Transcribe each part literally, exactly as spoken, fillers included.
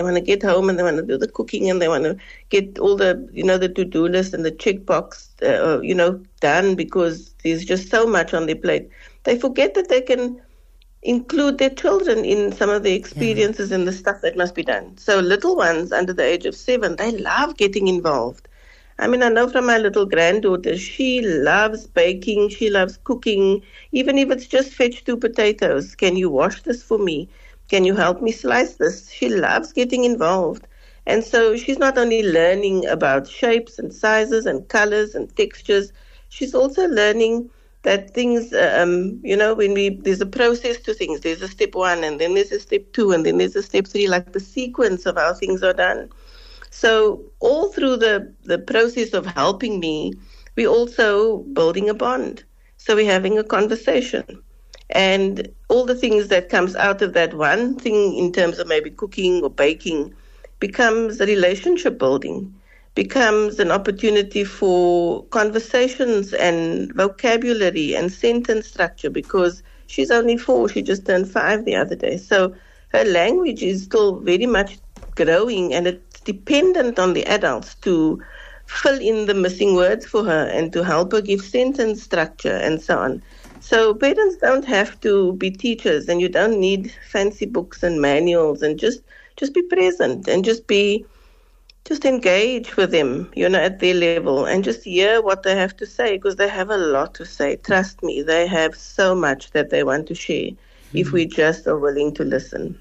want to get home and they want to do the cooking and they want to get all the, you know, the to-do list and the checkbox, uh, you know, done because there's just so much on their plate. They forget that they can include their children in some of the experiences yeah. and the stuff that must be done. So little ones under the age of seven, they love getting involved. I mean, I know from my little granddaughter, she loves baking, she loves cooking, even if it's just fetch two potatoes. Can you wash this for me? Can you help me slice this? She loves getting involved. And so she's not only learning about shapes and sizes and colors and textures, she's also learning that things, um, you know, when we, there's a process to things. There's a step one and then there's a step two and then there's a step three, like the sequence of how things are done. So all through the, the process of helping me, we're also building a bond. So we're having a conversation. And all the things that comes out of that one thing in terms of maybe cooking or baking becomes a relationship building, becomes an opportunity for conversations and vocabulary and sentence structure because she's only four. She just turned five the other day. So her language is still very much growing and it's dependent on the adults to fill in the missing words for her and to help her give sentence structure and so on. So parents don't have to be teachers and you don't need fancy books and manuals and just, just be present and just be, just engage with them, you know, at their level and just hear what they have to say because they have a lot to say. Trust me, they have so much that they want to share mm-hmm. if we just are willing to listen.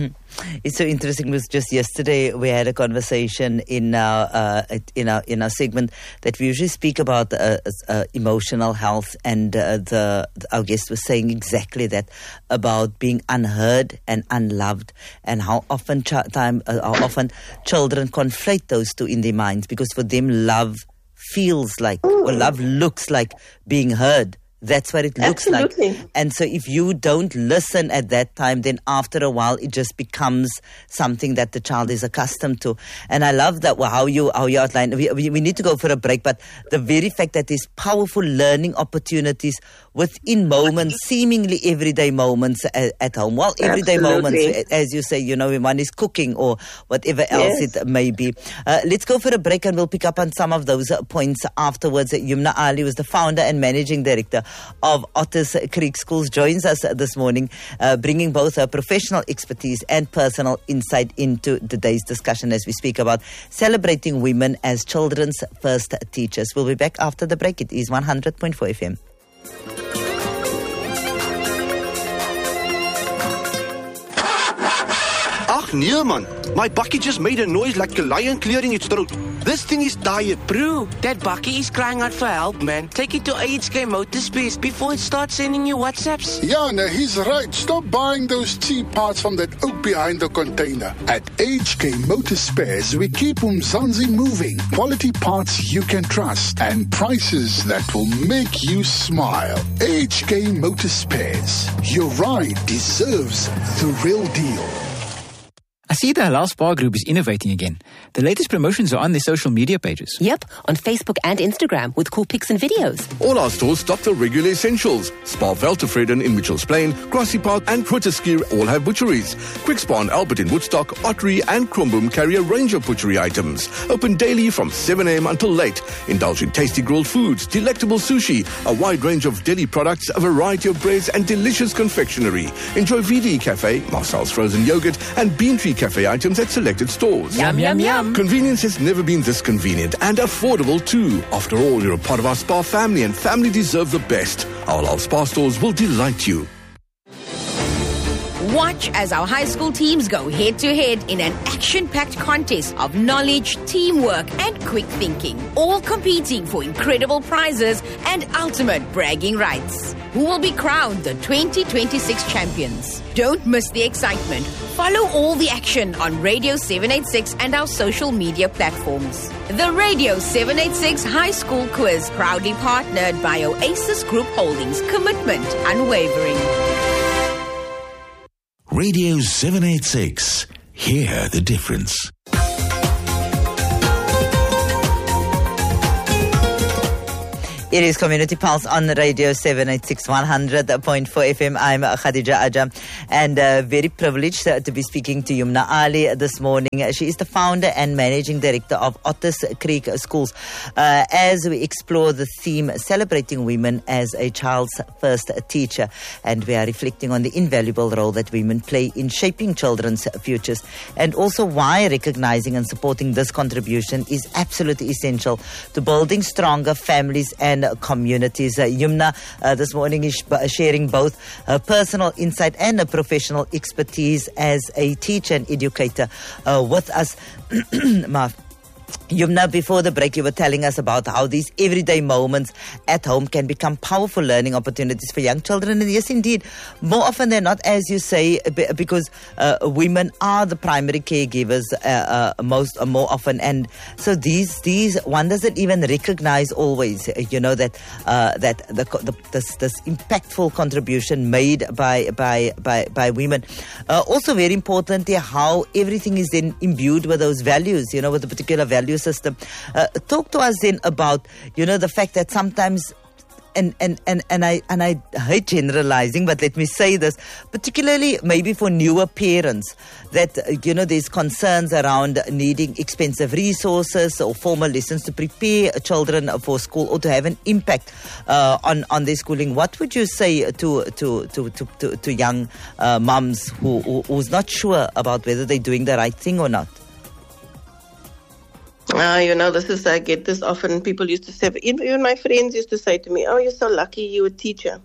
It's so interesting. It was just yesterday we had a conversation in our uh, in our in our segment that we usually speak about uh, uh, emotional health, and uh, the our guest was saying exactly that about being unheard and unloved, and how often ch- time uh, how often children conflate those two in their minds because for them love feels like or love looks like being heard. That's what it looks Absolutely. like. And so if you don't listen at that time, then after a while, it just becomes something that the child is accustomed to. And I love that, well, how you how you outline. We, we, we need to go for a break, but the very fact that there's powerful learning opportunities within moments, seemingly everyday moments at, at home. Well, everyday Absolutely. moments, as you say, you know, when one is cooking or whatever else Yes. it may be. Uh, let's go for a break and we'll pick up on some of those uh, points afterwards. Yumna Ali was the founder and managing director of Otters Creek Schools, joins us this morning, uh, bringing both her professional expertise and personal insight into today's discussion as we speak about celebrating women as children's first teachers. We'll be back after the break. It is one hundred point four F M. Ach nee man, my bakkie just made a noise like a lion clearing its throat. This thing is tired. Bro, that bakkie is crying out for help, man. Take it to A H K Motorspace before it starts sending you WhatsApps. Yeah, no, he's right. Stop buying those cheap parts from that oak behind the container. At A H K Motorspares, we keep Umzansi moving. Quality parts you can trust and prices that will make you smile. A H K Motorspares. Your ride deserves the real deal. I see the Halal Spa Group is innovating again. The latest promotions are on their social media pages. Yep, on Facebook and Instagram with cool pics and videos. All our stores stock the regular essentials. Spa Veltevreden in Mitchells Plain, Grassy Park and Grooteskier all have butcheries. Quick Spa and Albert in Woodstock, Ottery and Kromboom carry a range of butchery items. Open daily from seven a.m. until late. Indulge in tasty grilled foods, delectable sushi, a wide range of deli products, a variety of breads and delicious confectionery. Enjoy V D Cafe, Marcel's frozen yogurt and Bean Tree Cafe items at selected stores. Yum, yum, yum. Convenience has never been this convenient and affordable too. After all, you're a part of our Spa family and family deserve the best. Our Halal Spa stores will delight you. Watch as our high school teams go head-to-head in an action-packed contest of knowledge, teamwork, and quick thinking, all competing for incredible prizes and ultimate bragging rights. Who will be crowned the twenty twenty-six champions? Don't miss the excitement. Follow all the action on Radio seven eighty-six and our social media platforms. The Radio seven eighty-six High School Quiz, proudly partnered by Oasis Group Holdings. Commitment unwavering. Radio seven eighty-six. Hear the difference. It is Community Pulse on Radio seven eighty-six, one hundred point four F M. I'm Khadija Ajam. and uh, very privileged uh, to be speaking to Yumna Ali this morning. She is the founder and managing director of Otters Creek Schools. Uh, as we explore the theme celebrating women as a child's first teacher, and we are reflecting on the invaluable role that women play in shaping children's futures, and also why recognizing and supporting this contribution is absolutely essential to building stronger families and communities. Uh, Yumna uh, this morning is sharing both her personal insight and her professional expertise as a teacher and educator uh, with us. Yumna, before the break, you were telling us about how these everyday moments at home can become powerful learning opportunities for young children. And yes, indeed, more often than not, as you say, because uh, women are the primary caregivers uh, uh, most uh, more often. And so these, these one doesn't even recognize always, you know, that uh, that the, the, this, this impactful contribution made by by by, by women. Uh, also, very importantly, how everything is then imbued with those values, you know, with a particular value system. Uh, talk to us then about, you know, the fact that sometimes, and, and, and, and I and I hate generalizing, but let me say this, particularly maybe for newer parents, that, uh, you know, there's concerns around needing expensive resources or formal lessons to prepare children for school or to have an impact uh, on, on their schooling. What would you say to to to to, to, to young uh, mums who, who who's not sure about whether they're doing the right thing or not? Uh, you know, this is, I get this often. People used to say, even my friends used to say to me, oh, you're so lucky you're a teacher.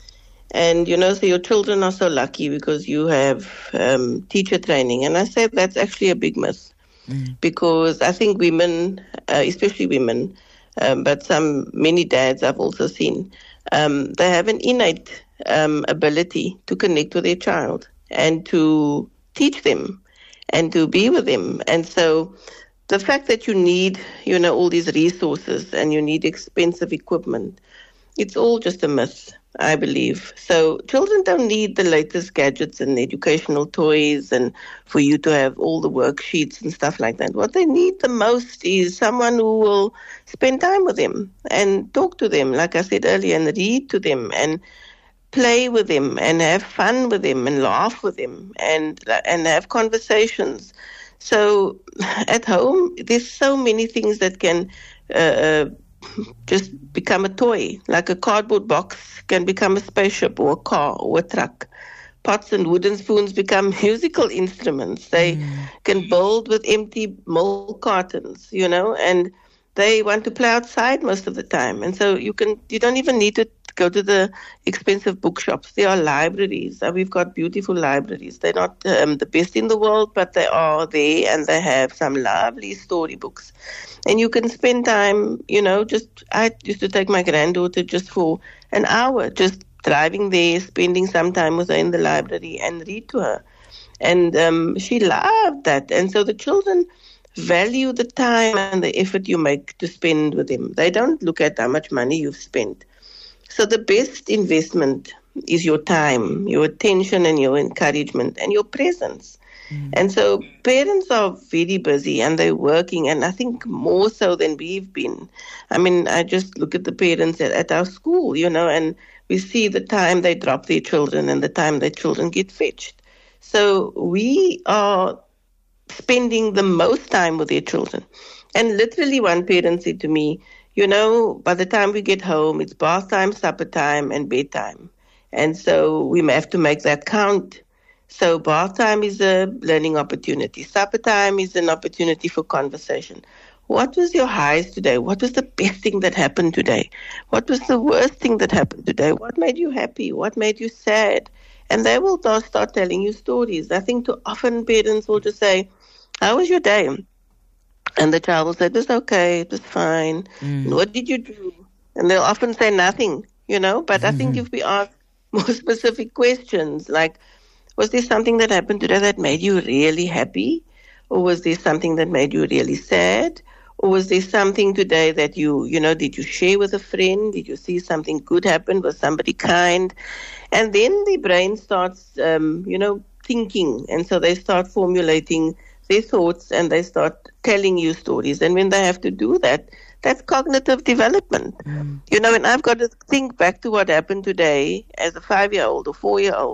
And, you know, so your children are so lucky because you have um, teacher training. And I said that's actually a big myth mm. because I think women, uh, especially women, um, but some, many dads I've also seen, um, they have an innate um, ability to connect with their child and to teach them and to be with them. And so the fact that you need, you know, all these resources and you need expensive equipment, it's all just a myth, I believe. So children don't need the latest gadgets and educational toys and for you to have all the worksheets and stuff like that. What they need the most is someone who will spend time with them and talk to them, like I said earlier, and read to them and play with them and have fun with them and laugh with them and and have conversations. So at home, there's so many things that can uh, just become a toy, like a cardboard box can become a spaceship or a car or a truck. Pots and wooden spoons become musical instruments. They mm. can build with empty milk cartons, you know, and they want to play outside most of the time. And so you can, you don't even need to go to the expensive bookshops. There are libraries. Uh, we've got beautiful libraries. They're not um, the best in the world, but they are there and they have some lovely storybooks. And you can spend time, you know, just, I used to take my granddaughter just for an hour, just driving there, spending some time with her in the library and read to her. And um, she loved that. And so the children value the time and the effort you make to spend with them. They don't look at how much money you've spent. So the best investment is your time, your attention and your encouragement and your presence. Mm. And so parents are very busy and they're working, and I think more so than we've been. I mean, I just look at the parents at, at our school, you know, and we see the time they drop their children and the time their children get fetched. So we are spending the most time with their children. And literally one parent said to me, you know, by the time we get home, it's bath time, supper time, and bedtime. And so we have to make that count. So bath time is a learning opportunity. Supper time is an opportunity for conversation. What was your highs today? What was the best thing that happened today? What was the worst thing that happened today? What made you happy? What made you sad? And they will start telling you stories. I think too often parents will just say, how was your day? And the child will say, it was okay, it was fine. Mm. What did you do? And they'll often say nothing, you know. But mm-hmm. I think if we ask more specific questions, like, was there something that happened today that made you really happy? Or was there something that made you really sad? Or was there something today that you, you know, did you share with a friend? Did you see something good happen? Was somebody kind? And then the brain starts, um, you know, thinking. And so they start formulating their thoughts and they start telling you stories. And when they have to do that, that's cognitive development. Mm. You know, and I've got to think back to what happened today as a five-year-old or four-year-old.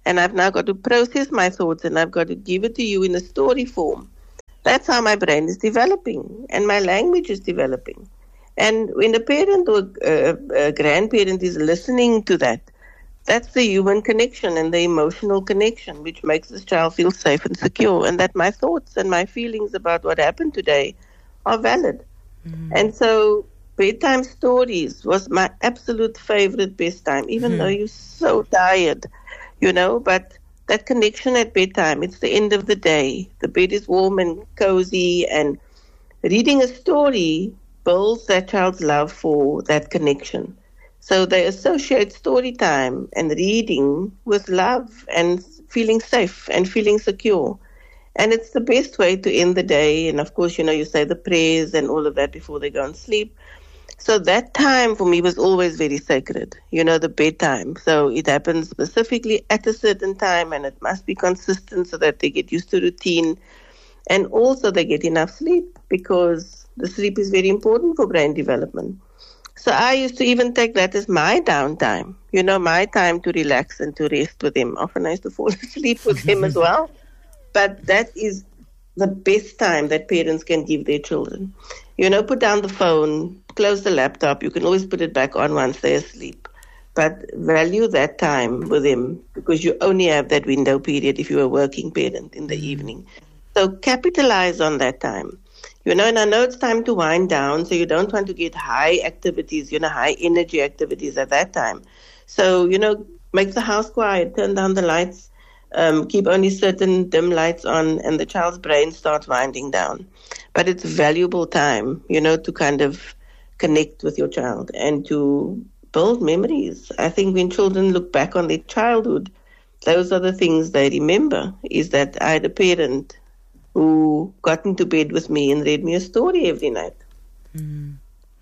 and I've now got to process my thoughts and I've got to give it to you in a story form. That's how my brain is developing and my language is developing. And when a parent or a, a grandparent is listening to that, that's the human connection and the emotional connection which makes this child feel safe and secure, and that my thoughts and my feelings about what happened today are valid. Mm. And so bedtime stories was my absolute favorite best time, even mm. though you're so tired, you know, but that connection at bedtime, it's the end of the day. The bed is warm and cozy, and reading a story builds that child's love for that connection. So they associate story time and reading with love and feeling safe and feeling secure. And it's the best way to end the day. And of course, you know, you say the prayers and all of that before they go and sleep. So that time for me was always very sacred, you know, the bedtime. So it happens specifically at a certain time, and it must be consistent so that they get used to routine. And also they get enough sleep, because the sleep is very important for brain development. So I used to even take that as my downtime, you know, my time to relax and to rest with him. Often I used to fall asleep with him as well. But that is the best time that parents can give their children. You know, put down the phone, close the laptop. You can always put it back on once they're asleep. But value that time with them, because you only have that window period if you're a working parent in the evening. So capitalize on that time. You know, and I know it's time to wind down, so you don't want to get high activities, you know, high energy activities at that time. So, you know, make the house quiet, turn down the lights, um, keep only certain dim lights on, and the child's brain starts winding down. But it's valuable time, you know, to kind of connect with your child and to build memories. I think when children look back on their childhood, those are the things they remember, is that I had a parent who got into bed with me and read me a story every night. Mm.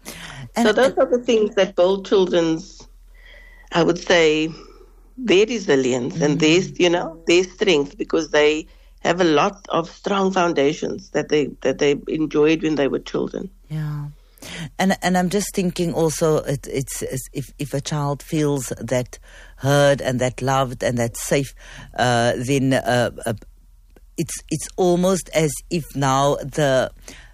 So those are the things that build children's, I would say, their resilience mm. and their, you know, their strength, because they have a lot of strong foundations that they that they enjoyed when they were children. Yeah. And and I'm just thinking also, it, it's if if a child feels that heard and that loved and that safe, uh, then uh, uh, it's it's almost as if now the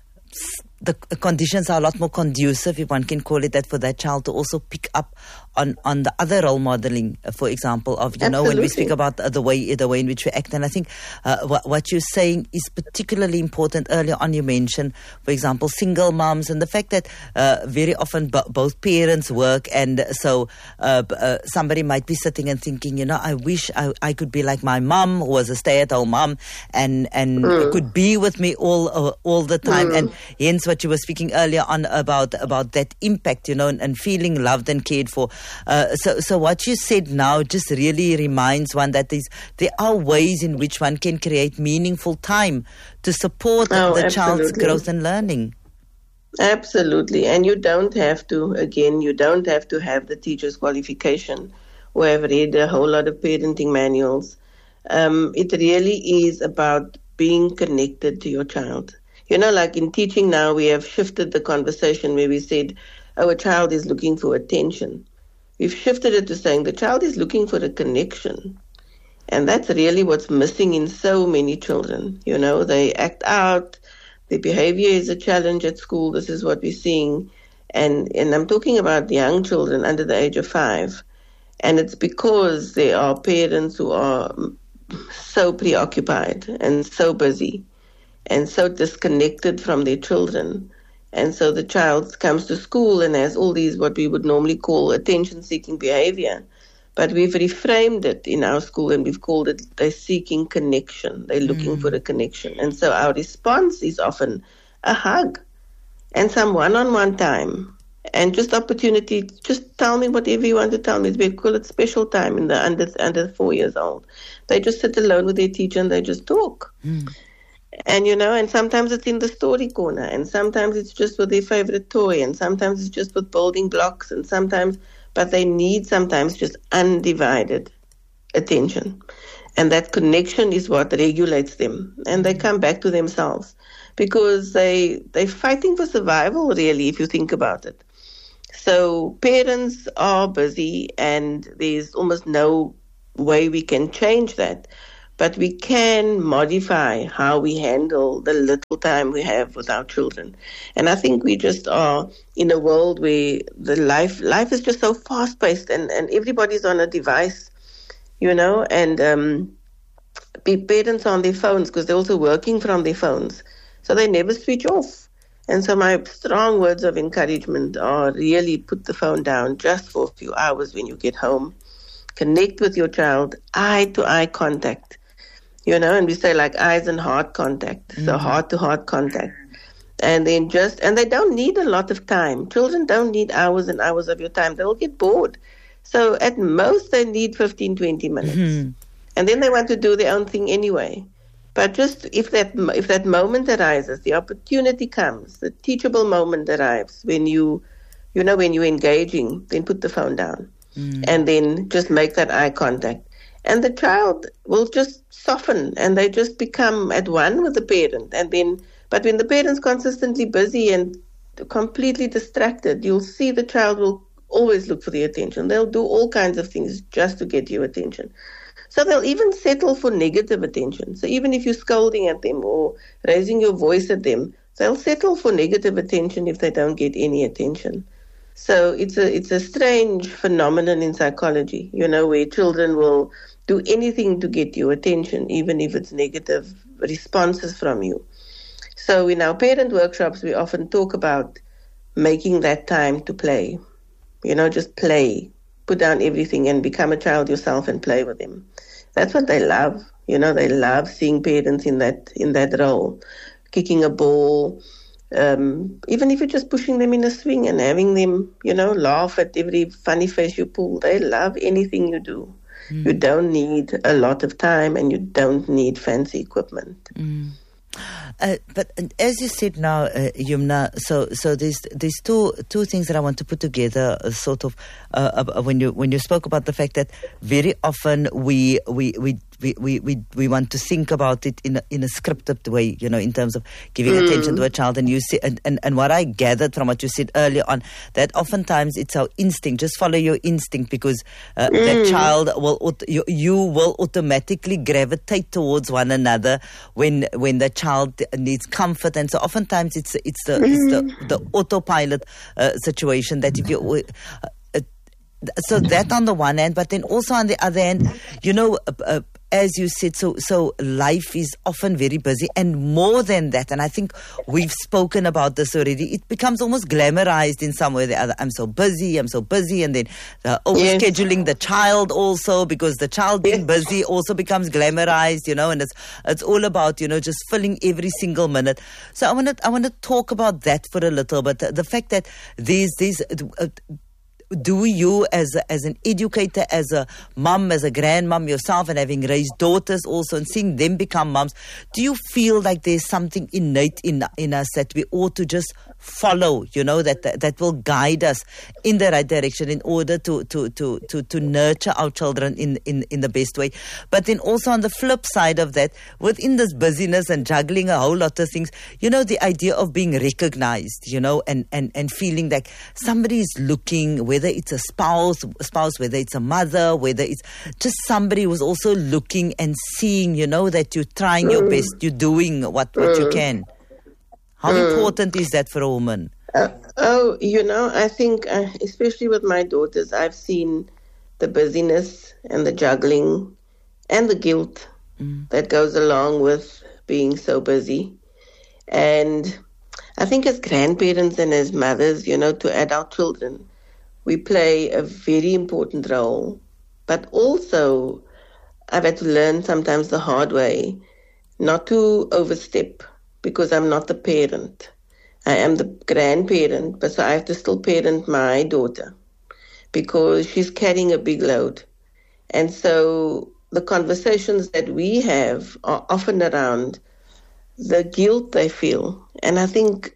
the conditions are a lot more conducive, if one can call it that, for that child to also pick up on, on the other role modeling, uh, for example, of, you Absolutely. know, when we speak about uh, the way the way in which we act. And I think uh, what, what you're saying is particularly important. Earlier on you mentioned, for example, single moms, and the fact that uh, very often b- both parents work, and so uh, uh, somebody might be sitting and thinking, you know, I wish I, I could be like my mom, who was a stay-at-home mom, and, and mm. could be with me all uh, all the time. Mm. And hence what you were speaking earlier on about about that impact, you know, and, and feeling loved and cared for. Uh, so, so what you said now just really reminds one that there's, there are ways in which one can create meaningful time to support oh, the absolutely. child's growth and learning. Absolutely. And you don't have to, again, you don't have to have the teacher's qualification or have read a whole lot of parenting manuals. Um, it really is about being connected to your child. You know, like in teaching now, we have shifted the conversation where we said, oh, a child is looking for attention. We've shifted it to saying the child is looking for a connection. And that's really what's missing in so many children. You know, they act out, their behavior is a challenge at school. This is what we're seeing. And, and I'm talking about young children under the age of five. And it's because there are parents who are so preoccupied and so busy and so disconnected from their children. And so the child comes to school and has all these what we would normally call attention-seeking behavior. But we've reframed it in our school and we've called it they're seeking connection. They're looking mm. for a connection. And so our response is often a hug and some one-on-one time and just opportunity. Just tell me whatever you want to tell me. We call it special time in the under, under four years old. They just sit alone with their teacher and they just talk. Mm. And, you know, and sometimes it's in the story corner, and sometimes it's just with their favorite toy, and sometimes it's just with building blocks, and sometimes, but they need sometimes just undivided attention. And that connection is what regulates them, and they come back to themselves because they, they're fighting for survival, really, if you think about it. So parents are busy, and there's almost no way we can change that. But we can modify how we handle the little time we have with our children. And I think we just are in a world where the life life is just so fast-paced and, and everybody's on a device, you know, and um, parents are on their phones because they're also working from their phones. So they never switch off. And so my strong words of encouragement are really put the phone down just for a few hours when you get home. Connect with your child, eye-to-eye contact. You know, and we say like eyes and heart contact, mm-hmm. so heart-to-heart contact. And then just, and they don't need a lot of time. Children don't need hours and hours of your time. They'll get bored. So at most they need fifteen, twenty minutes. Mm-hmm. And then they want to do their own thing anyway. But just if that if that moment arises, the opportunity comes, the teachable moment arrives when you, you know, when you're engaging, then put the phone down. Mm-hmm. And then just make that eye contact. And the child will just soften and they just become at one with the parent. And then, but when the parent's consistently busy and completely distracted, you'll see the child will always look for the attention. They'll do all kinds of things just to get your attention. So they'll even settle for negative attention. So even if you're scolding at them or raising your voice at them, they'll settle for negative attention if they don't get any attention. So it's a it's a strange phenomenon in psychology, you know, where children will do anything to get your attention, even if it's negative responses from you. So in our parent workshops, we often talk about making that time to play. You know, just play, put down everything and become a child yourself and play with them. That's what they love. You know, they love seeing parents in that in that role, kicking a ball, um, even if you're just pushing them in a swing and having them, you know, laugh at every funny face you pull. They love anything you do. Mm. You don't need a lot of time and you don't need fancy equipment. Mm. Uh, but as you said now, uh, Yumna, so so there's there's two two things that I want to put together. Uh, sort of uh, uh, when you when you spoke about the fact that very often we we we. We, we, we, we want to think about it in a, in a scripted way, you know, in terms of giving mm. attention to a child. And you see, and, and, and what I gathered from what you said earlier on, that oftentimes it's our instinct. Just follow your instinct because uh, mm. that child will, you, you will automatically gravitate towards one another when when the child needs comfort. And so oftentimes it's it's the mm. it's the, the autopilot uh, situation that if you. Uh, So that on the one hand, but then also on the other hand, you know, uh, uh, as you said, so so life is often very busy, and more than that, and I think we've spoken about this already, it becomes almost glamorized in some way or the other. I'm so busy, I'm so busy, and then uh, overscheduling yes. the child also, because the child being yes. busy also becomes glamorized, you know, and it's it's all about, you know, just filling every single minute. So I want to I want to talk about that for a little bit. The, the fact that these these uh, do you, as a, as an educator, as a mum, as a grandmom yourself, and having raised daughters also, and seeing them become mums, do you feel like there's something innate in in us that we ought to just follow? You know, that that, that will guide us in the right direction in order to to to to, to nurture our children in, in in the best way. But then also on the flip side of that, within this busyness and juggling a whole lot of things, you know, the idea of being recognized, you know, and and and feeling like somebody is looking. Whether it's a spouse, spouse, whether it's a mother, whether it's just somebody who's also looking and seeing, you know, that you're trying your best, you're doing what, what you can. How mm. important is that for a woman? Uh, oh, you know, I think, uh, especially with my daughters, I've seen the busyness and the juggling and the guilt mm. that goes along with being so busy. And I think as grandparents and as mothers, you know, to adult children, we play a very important role, but also I've had to learn sometimes the hard way not to overstep because I'm not the parent. I am the grandparent, but so I have to still parent my daughter because she's carrying a big load. And so the conversations that we have are often around the guilt they feel. And I think,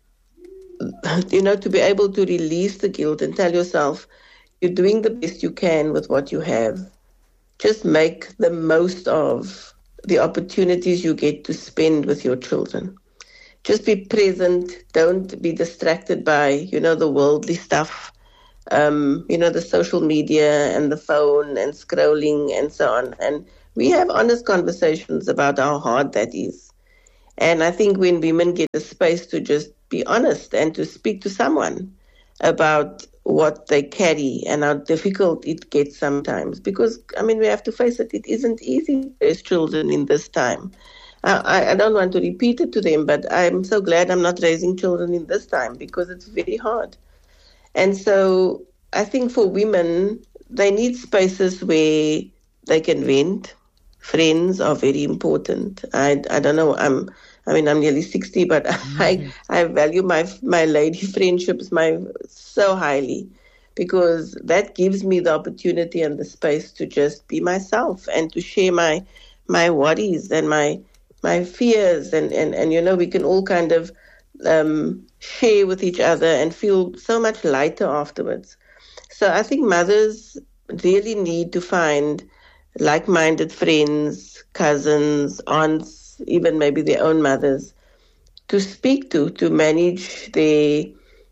you know, to be able to release the guilt and tell yourself you're doing the best you can with what you have. Just make the most of the opportunities you get to spend with your children. Just be present. Don't be distracted by, you know, the worldly stuff. um, you know, the social media and the phone and scrolling and so on. And we have honest conversations about how hard that is. And I think when women get a space to just be honest and to speak to someone about what they carry and how difficult it gets sometimes, because, I mean, we have to face it, it isn't easy as children in this time. I, I don't want to repeat it to them, but I'm so glad I'm not raising children in this time because it's very hard. And so I think for women, they need spaces where they can vent. Friends are very important. I, I don't know, I'm, I mean, I'm nearly sixty, but mm-hmm. I, I value my my lady friendships my so highly because that gives me the opportunity and the space to just be myself and to share my my worries and my my fears and, and, and you know, we can all kind of um, share with each other and feel so much lighter afterwards. So I think mothers really need to find like-minded friends, cousins, aunts, even maybe their own mothers, to speak to, to manage their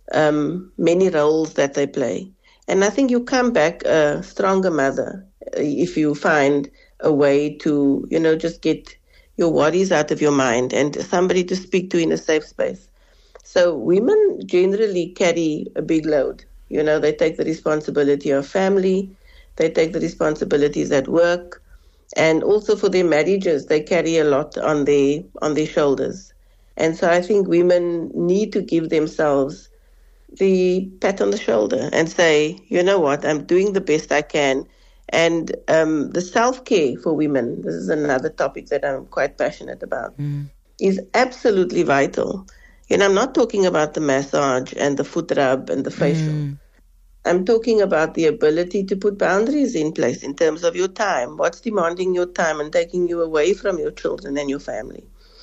um, many roles that they play. And I think you come back a stronger mother if you find a way to, you know, just get your worries out of your mind and somebody to speak to in a safe space. So women generally carry a big load. You know, they take the responsibility of family, they take the responsibilities at work, and also for their marriages, they carry a lot on their on their shoulders. And so I think women need to give themselves the pat on the shoulder and say, you know what, I'm doing the best I can. And um, the self-care for women, this is another topic that I'm quite passionate about, mm. is absolutely vital. You know, I'm not talking about the massage and the foot rub and the facial. Mm. I'm talking about the ability to put boundaries in place in terms of your time, what's demanding your time and taking you away from your children and your family.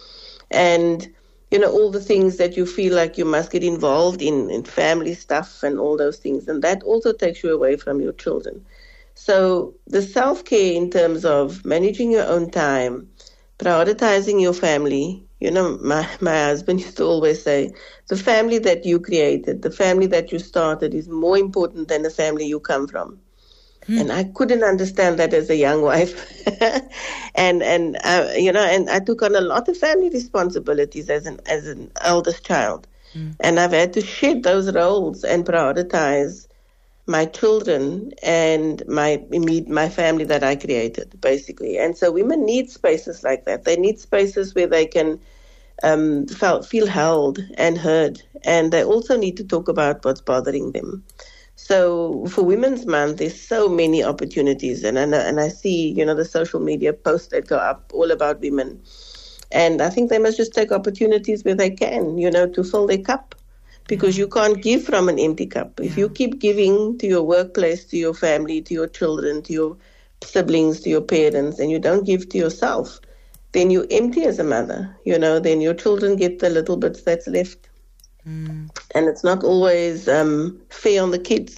And, you know, all the things that you feel like you must get involved in, in family stuff and all those things. And that also takes you away from your children. So the self-care in terms of managing your own time, prioritizing your family. You know, my, my husband used to always say, the family that you created, the family that you started is more important than the family you come from. Hmm. And I couldn't understand that as a young wife. and, and uh, you know, and I took on a lot of family responsibilities as an, as an eldest child. Hmm. And I've had to shed those roles and prioritize my children and my my family that I created, basically. And so women need spaces like that. They need spaces where they can um, feel held and heard. And they also need to talk about what's bothering them. So for Women's Month, there's so many opportunities. And, and, and I see, you know, the social media posts that go up all about women. And I think they must just take opportunities where they can, you know, to fill their cup. Because you can't give from an empty cup. If you keep giving to your workplace, to your family, to your children, to your siblings, to your parents, and you don't give to yourself, then you're empty as a mother. You know, then your children get the little bits that's left. Mm. And it's not always um, fair on the kids.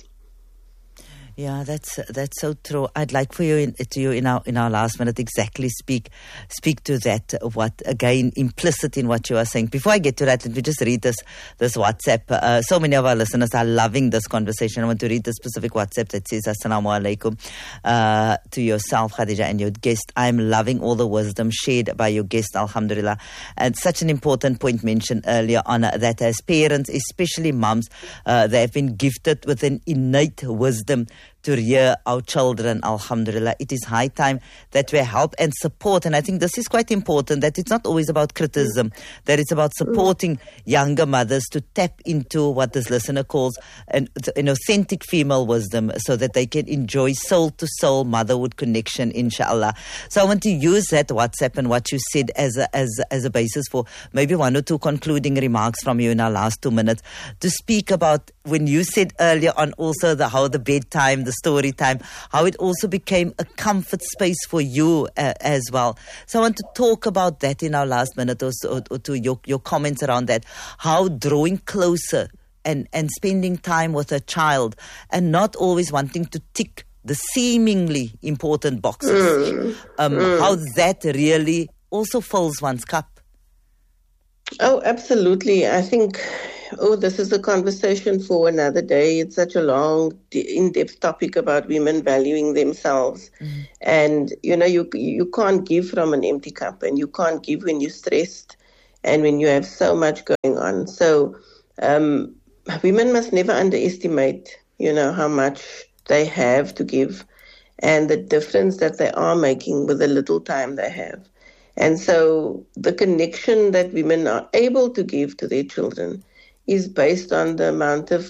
Yeah, that's that's so true. I'd like for you in, to you in our in our last minute exactly speak speak to that. What again implicit in what you are saying. Before I get to that, let me just read this this WhatsApp. Uh, so many of our listeners are loving this conversation. I want to read the specific WhatsApp that says Assalamu alaikum uh, to yourself, Khadija, and your guest. I'm loving all the wisdom shared by your guest, Alhamdulillah. And such an important point mentioned earlier on uh, that as parents, especially mums, uh, they have been gifted with an innate wisdom to rear our children, alhamdulillah. It is high time that we help and support. And I think this is quite important, that it's not always about criticism, that it's about supporting younger mothers to tap into what this listener calls an, an authentic female wisdom so that they can enjoy soul-to-soul motherhood connection, inshallah. So I want to use that WhatsApp and what you said as a, as, as a basis for maybe one or two concluding remarks from you in our last two minutes to speak about when you said earlier on also the how the bedtime, the story time, how it also became a comfort space for you uh, as well. So I want to talk about that in our last minute or, so, or to your, your comments around that, how drawing closer and, and spending time with a child and not always wanting to tick the seemingly important boxes, mm. Um, mm. how that really also fills one's cup. Oh, absolutely. I think, oh, this is a conversation for another day. It's such a long, in-depth topic about women valuing themselves. Mm-hmm. And, you know, you you can't give from an empty cup, and you can't give when you're stressed and when you have so much going on. So um, women must never underestimate, you know, how much they have to give and the difference that they are making with the little time they have. And so the connection that women are able to give to their children is based on the amount of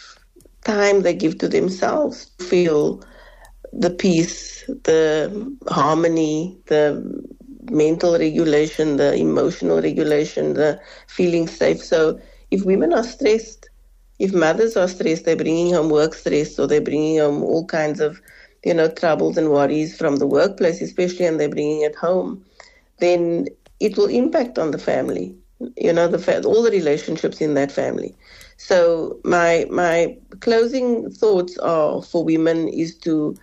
time they give to themselves to feel the peace, the harmony, the mental regulation, the emotional regulation, the feeling safe. So if women are stressed, if mothers are stressed, they're bringing home work stress, or they're bringing home all kinds of, you know, troubles and worries from the workplace, especially, and they're bringing it home, then it will impact on the family, you know, the fa- all the relationships in that family. So my my closing thoughts are for women is to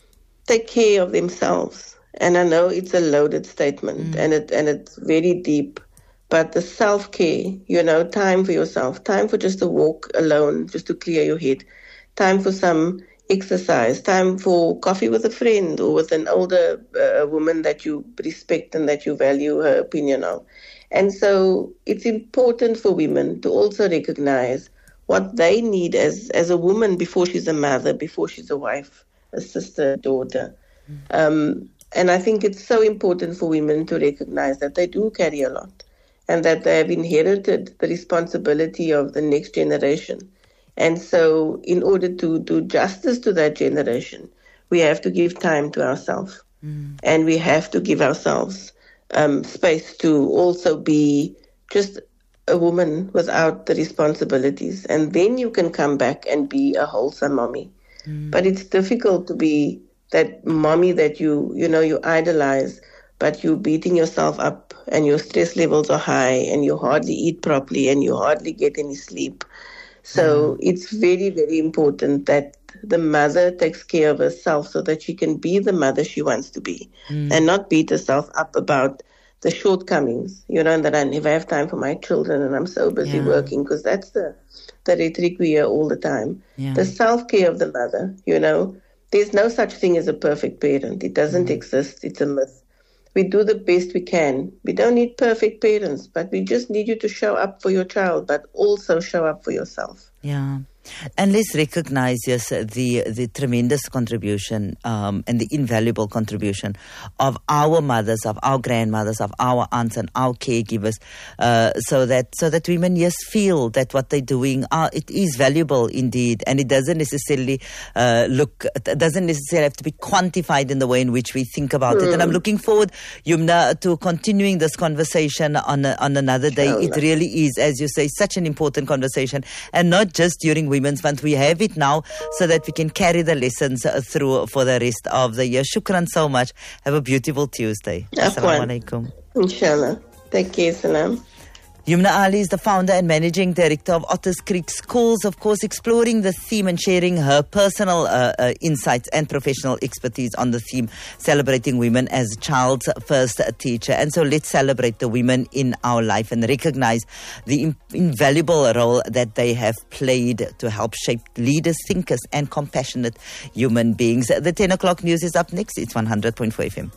take care of themselves. And I know it's a loaded statement, mm. and it and it's very deep, but the self-care, you know, time for yourself, time for just a walk alone, just to clear your head, time for some exercise, time for coffee with a friend or with an older uh, woman that you respect and that you value her opinion of. And so it's important for women to also recognize what they need as, as a woman before she's a mother, before she's a wife, a sister, daughter. Mm. Um, and I think it's so important for women to recognize that they do carry a lot and that they have inherited the responsibility of the next generation. And so in order to do justice to that generation, we have to give time to ourselves. Mm. And we have to give ourselves um, space to also be just a woman without the responsibilities. And then you can come back and be a wholesome mommy. Mm. But it's difficult to be that mommy that you, you know, you idolize, but you're beating yourself up and your stress levels are high and you hardly eat properly and you hardly get any sleep. So mm. it's very, very important that the mother takes care of herself so that she can be the mother she wants to be mm. and not beat herself up about the shortcomings, you know, and that I never have time for my children and I'm so busy yeah. working, because that's the, the rhetoric we hear all the time. Yeah. The self-care of the mother, you know, there's no such thing as a perfect parent. It doesn't mm. exist. It's a myth. We do the best we can. We don't need perfect parents, but we just need you to show up for your child, but also show up for yourself. Yeah. And let's recognize, yes, the the tremendous contribution um, and the invaluable contribution of our mothers, of our grandmothers, of our aunts and our caregivers, uh, so that so that women, yes, feel that what they're doing are it is valuable indeed, and it doesn't necessarily uh, look, it doesn't necessarily have to be quantified in the way in which we think about mm. it. And I'm looking forward, Yumna, to continuing this conversation on a, on another day. It really is, as you say, such an important conversation, and not just during Women's Month. We have it now so that we can carry the lessons uh, through for the rest of the year. Shukran so much. Have a beautiful Tuesday. Assalamu alaikum. Inshallah. Take care. Salam. Yumna Ali is the founder and managing director of Otters Creek Schools, of course, exploring the theme and sharing her personal uh, uh, insights and professional expertise on the theme, celebrating women as child's first teacher. And so let's celebrate the women in our life and recognize the in- invaluable role that they have played to help shape leaders, thinkers, and compassionate human beings. The ten o'clock news is up next. It's one hundred point four F M.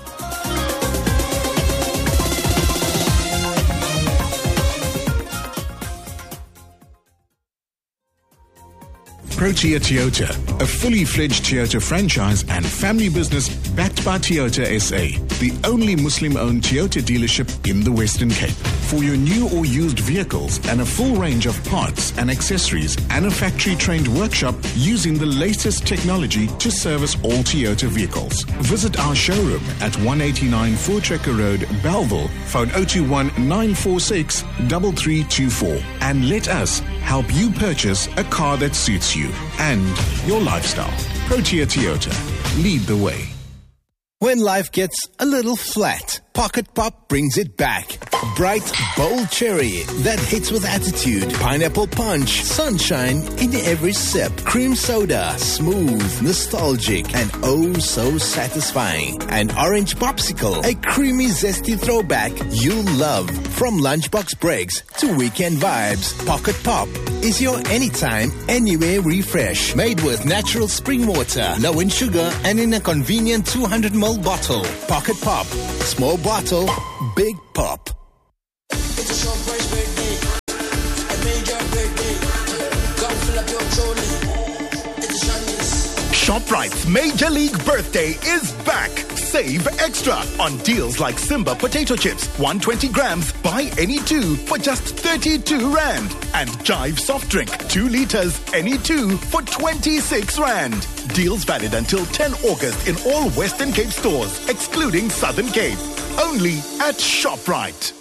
Protea Toyota, a fully fledged Toyota franchise and family business backed by Toyota S A, the only Muslim-owned Toyota dealership in the Western Cape. For your new or used vehicles and a full range of parts and accessories and a factory-trained workshop using the latest technology to service all Toyota vehicles. Visit our showroom at one eighty-nine Voortrekker Road, Bellville, phone zero two one nine four six three three two four, and let us help you purchase a car that suits you and your lifestyle. Protea Toyota. Lead the way. When life gets a little flat, Pocket Pop brings it back. Bright, bold cherry that hits with attitude. Pineapple punch, sunshine in every sip. Cream soda, smooth, nostalgic, and oh so satisfying. And orange popsicle, a creamy, zesty throwback you'll love. From lunchbox breaks to weekend vibes, Pocket Pop is your anytime, anywhere refresh. Made with natural spring water, low in sugar, and in a convenient two hundred milliliter bottle. Pocket Pop. Small bottle, big pop. It's a surprise birthday, a major birthday. Come fill up your trolley. It's a ShopRite's Major League Birthday is back. Save extra on deals like Simba potato chips, one hundred twenty grams, buy any two for just thirty-two rand. And Jive soft drink, two liters, any two for twenty-six rand. Deals valid until the tenth of August in all Western Cape stores, excluding Southern Cape. Only at ShopRite.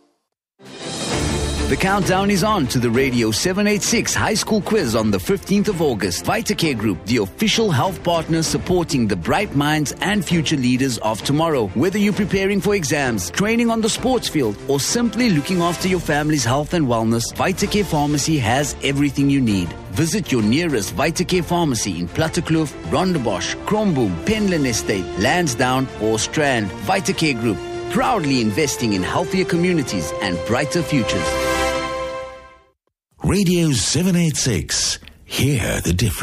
The countdown is on to the Radio seven eighty-six High School Quiz on the fifteenth of August. VitaCare Group, the official health partner supporting the bright minds and future leaders of tomorrow. Whether you're preparing for exams, training on the sports field, or simply looking after your family's health and wellness, VitaCare Pharmacy has everything you need. Visit your nearest VitaCare pharmacy in Plattekloof, Rondebosch, Kromboom, Penland Estate, Lansdowne, or Strand. VitaCare Group, proudly investing in healthier communities and brighter futures. Radio seven eighty-six. Hear the difference.